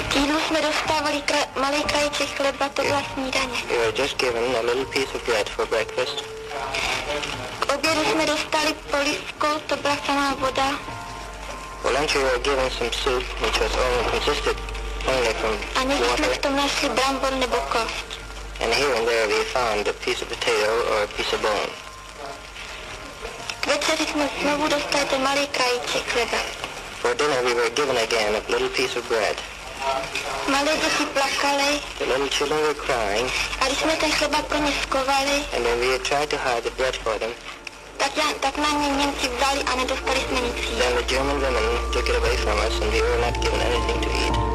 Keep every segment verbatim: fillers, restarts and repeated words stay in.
K jídlu jsme dostávali kra- malý krajíček chleba, to byla snídaně. We were just given a little piece of bread for breakfast. K obědu jsme dostali polívko, to byla samá voda. For lunch we were given some soup, which was only consisted only from A někdy jsme water. v tom našli brambor nebo kost. And here and there we found a piece of potato or a piece of bone. K večeři jsme znovu dostali ten malý krajíček chleba. For dinner we were given again a little piece of bread. Malé děti plakaly The little children were crying, a když jsme ten chleba pro ně skovali, and when we had tried to hide the bread for them, tak, já, tak na ně Němci vzali a nedostali jsme nic jíst. then the German women took it away from us and we were not given anything to eat.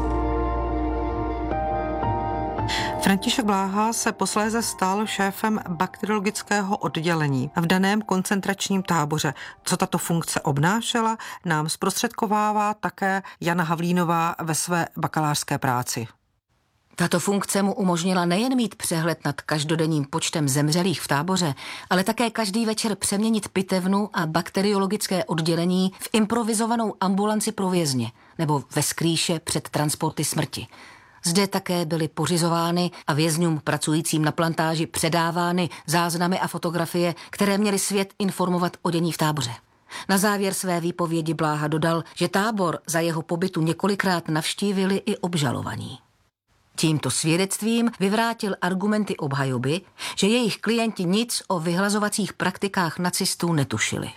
František Bláha se posléze stal šéfem bakteriologického oddělení v daném koncentračním táboře. Co tato funkce obnášela, nám zprostředkovává také Jana Havlínová ve své bakalářské práci. Tato funkce mu umožnila nejen mít přehled nad každodenním počtem zemřelých v táboře, ale také každý večer přeměnit pitevnu a bakteriologické oddělení v improvizovanou ambulanci pro vězně nebo ve skrýše před transporty smrti. Zde také byly pořizovány a vězňům pracujícím na plantáži předávány záznamy a fotografie, které měly svět informovat o dění v táboře. Na závěr své výpovědi Bláha dodal, že tábor za jeho pobytu několikrát navštívili i obžalovaní. Tímto svědectvím vyvrátil argumenty obhajoby, že jejich klienti nic o vyhlazovacích praktikách nacistů netušili.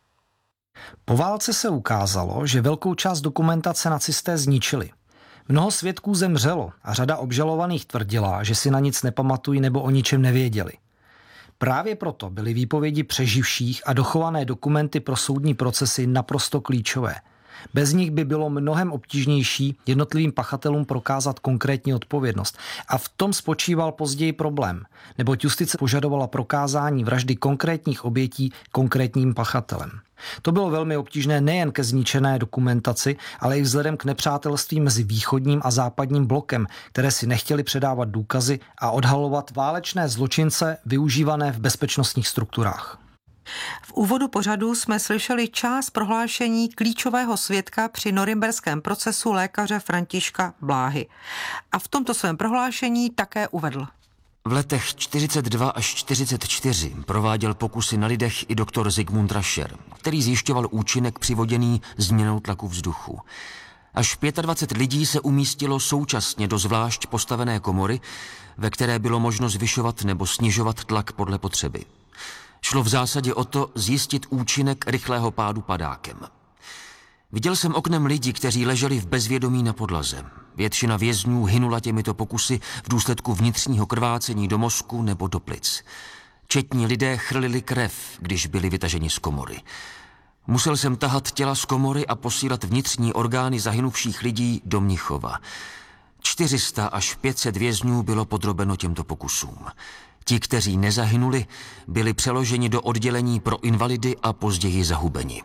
Po válce se ukázalo, že velkou část dokumentace nacisté zničili. Mnoho svědků zemřelo a řada obžalovaných tvrdila, že si na nic nepamatují nebo o ničem nevěděli. Právě proto byly výpovědi přeživších a dochované dokumenty pro soudní procesy naprosto klíčové. Bez nich by bylo mnohem obtížnější jednotlivým pachatelům prokázat konkrétní odpovědnost. A v tom spočíval později problém, neboť justice požadovala prokázání vraždy konkrétních obětí konkrétním pachatelem. To bylo velmi obtížné nejen ke zničené dokumentaci, ale i vzhledem k nepřátelství mezi východním a západním blokem, které si nechtěli předávat důkazy a odhalovat válečné zločince využívané v bezpečnostních strukturách. V úvodu pořadu jsme slyšeli část prohlášení klíčového svědka při norimberském procesu lékaře Františka Bláhy. A v tomto svém prohlášení také uvedl. V letech čtyřicet dva až čtyřicet čtyři prováděl pokusy na lidech i doktor Zigmund Rascher, který zjišťoval účinek přivoděný změnou tlaku vzduchu. Až dvacet pět lidí se umístilo současně do zvlášť postavené komory, ve které bylo možno zvyšovat nebo snižovat tlak podle potřeby. Šlo v zásadě o to zjistit účinek rychlého pádu padákem. Viděl jsem oknem lidi, kteří leželi v bezvědomí na podlaze. Většina vězňů hynula těmito pokusy v důsledku vnitřního krvácení do mozku nebo do plic. Četní lidé chrlili krev, když byli vytaženi z komory. Musel jsem tahat těla z komory a posílat vnitřní orgány zahynuvších lidí do Mnichova. čtyři sta až pět set vězňů bylo podrobeno těmto pokusům. Ti, kteří nezahynuli, byli přeloženi do oddělení pro invalidy a později zahubeni.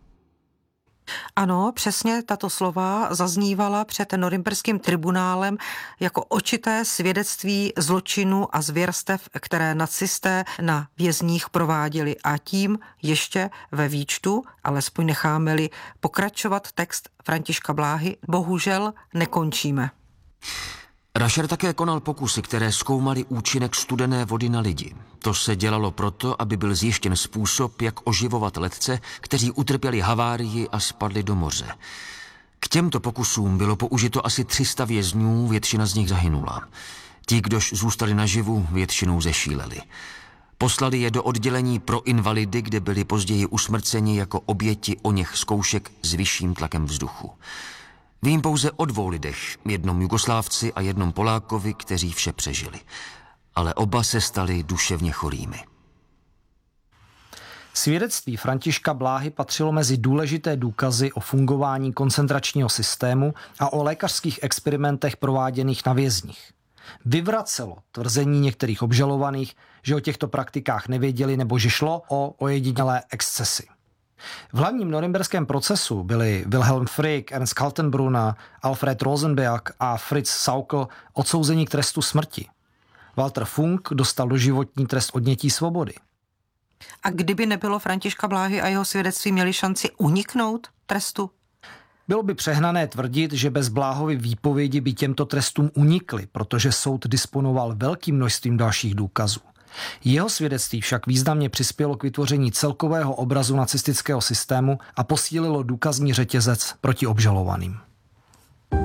Ano, přesně tato slova zaznívala před norimberským tribunálem jako očité svědectví zločinu a zvěrstev, které nacisté na vězních prováděli. A tím ještě ve výčtu, alespoň necháme-li pokračovat text Františka Bláhy, bohužel nekončíme. Rascher také konal pokusy, které zkoumaly účinek studené vody na lidi. To se dělalo proto, aby byl zjištěn způsob, jak oživovat letce, kteří utrpěli havárii a spadli do moře. K těmto pokusům bylo použito asi tři sta vězňů, většina z nich zahynula. Ti, kdož zůstali naživu, většinou zešíleli. Poslali je do oddělení pro invalidy, kde byli později usmrceni jako oběti oněch zkoušek s vyšším tlakem vzduchu. Vím pouze o dvou lidech, jednom Jugoslávci a jednom Polákovi, kteří vše přežili. Ale oba se stali duševně chorými. Svědectví Františka Bláhy patřilo mezi důležité důkazy o fungování koncentračního systému a o lékařských experimentech prováděných na vězních. Vyvracelo tvrzení některých obžalovaných, že o těchto praktikách nevěděli nebo že šlo o ojedinělé excesy. V hlavním norimberském procesu byli Wilhelm Frick, Ernst Kaltenbrunner, Alfred Rosenberg a Fritz Sauckel odsouzeni k trestu smrti. Walter Funk dostal doživotní trest odnětí svobody. A kdyby nebylo Františka Bláhy a jeho svědectví, měli šanci uniknout trestu? Bylo by přehnané tvrdit, že bez Bláhovy výpovědi by těmto trestům unikly, protože soud disponoval velkým množstvím dalších důkazů. Jeho svědectví však významně přispělo k vytvoření celkového obrazu nacistického systému a posílilo důkazní řetězec proti obžalovaným.